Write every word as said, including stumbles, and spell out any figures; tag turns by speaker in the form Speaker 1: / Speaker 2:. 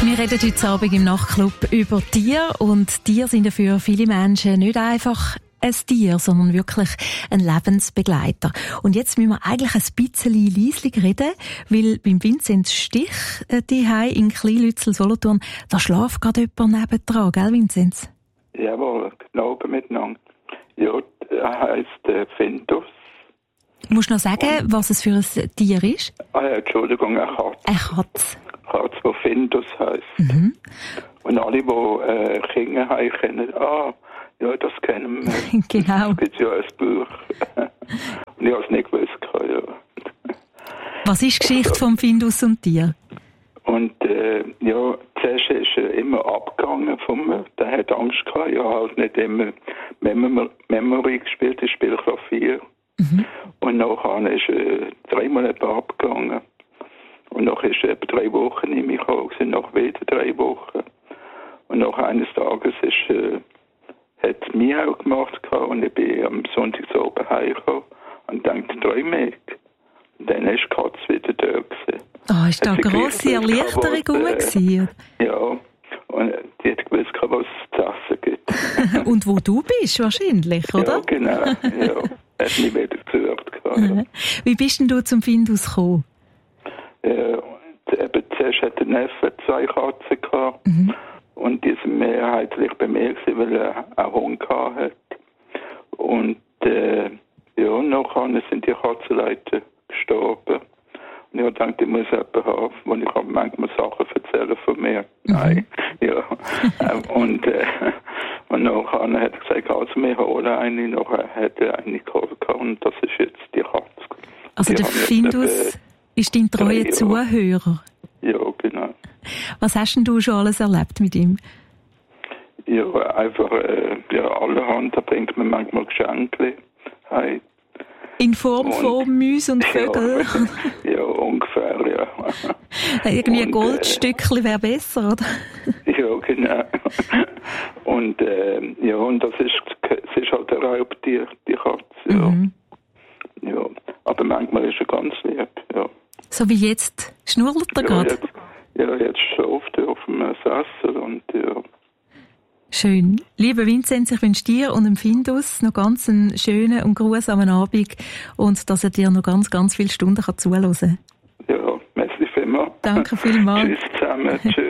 Speaker 1: Wir reden heute Abend im Nachtclub über Tiere. Und Tiere sind ja für viele Menschen nicht einfach ein Tier, sondern wirklich ein Lebensbegleiter. Und jetzt müssen wir eigentlich ein bisschen leislich reden, weil beim Vinzenz Stich daheim in Kleinlützel, Solothurn, da schläft gerade jemand nebendran, gell Vinzenz?
Speaker 2: Jawohl, genau miteinander. Ja, er heisst äh, Findus.
Speaker 1: Musst du noch sagen, und, was es für ein Tier ist?
Speaker 2: Ah ja, Entschuldigung, eine Katze.
Speaker 1: Eine Katze.
Speaker 2: Katze, die Findus heisst.
Speaker 1: Mhm.
Speaker 2: Und alle, die äh, Kinder haben, kennen, ah, ja, das kennen wir.
Speaker 1: Genau.
Speaker 2: Es gibt ja ein Buch. Und ich habe es nicht gewusst. Ja.
Speaker 1: Was ist die Geschichte vom Findus und Tier?
Speaker 2: Und äh, ja, zuerst ist er immer abgegangen von mir. Der hat Angst gehabt. Ich habe halt nicht immer Mem- Memory gespielt, ich spiele Klavier. Mhm. Und nachher ist er dreimal etwa abgegangen. Und nachher ist er etwa drei Wochen in mich gekommen, und nach wieder drei Wochen. Und nach eines Tages ist äh, hat es mich auch gemacht gehabt, und ich bin am Sonntag so oben heimgekommen und dachte, träume ich. Und dann ist die Katze wieder da gewesen.
Speaker 1: Ah, ist da eine grosse Erleichterung rum gewesen?
Speaker 2: Ja, und die hat gewusst, was es zu essen gibt.
Speaker 1: Und wo du bist, wahrscheinlich, oder?
Speaker 2: Ja, genau. Ja. Hat mich wieder gesucht gehabt. Ja.
Speaker 1: Wie bist denn du zum Findus gekommen?
Speaker 2: Äh, eben, zuerst hat der Neffe zwei Katzen gehabt. Mhm. Und die sind mehrheitlich bei mir gewesen, weil er einen Hund hatte. Und äh, ja, nachher sind die Katzenleute gestorben. Und ich dachte, ich muss jemanden haben, wo ich kann manchmal Sachen erzählen von mir. Mhm. Nein, ja. und, äh, und nachher hat er gesagt, also wir holen eine. Nachher hat er eine geholt und das ist jetzt die Katze.
Speaker 1: Also die der Findus äh, ist dein treuer Zuhörer?
Speaker 2: Ja, genau.
Speaker 1: Was hast denn du schon alles erlebt mit ihm?
Speaker 2: Ja, einfach, äh, ja, allerhand, da bringt man manchmal Geschenke heim.
Speaker 1: In Form und, von Mäuse und Vögeln?
Speaker 2: Ja, ja, ungefähr, ja.
Speaker 1: Irgendwie ein Goldstückchen äh, wäre besser, oder?
Speaker 2: Ja, genau. Und, äh, ja, und das ist, es ist halt ein Raubtier, die Katze, ja. Mhm. Ja, aber manchmal ist er ganz lieb, ja.
Speaker 1: So wie jetzt? Schnurrt er
Speaker 2: ja,
Speaker 1: gerade?
Speaker 2: Jetzt, ja, jetzt schläft er auf dem Sessel und ja.
Speaker 1: Schön. Lieber Vinzenz, ich wünsche dir und dem Findus noch ganz einen schönen und grusamen Abend und dass er dir noch ganz, ganz viele Stunden zuhören kann.
Speaker 2: Ja, merci vielmals.
Speaker 1: Danke vielmals.
Speaker 2: Tschüss zusammen. Tschüss.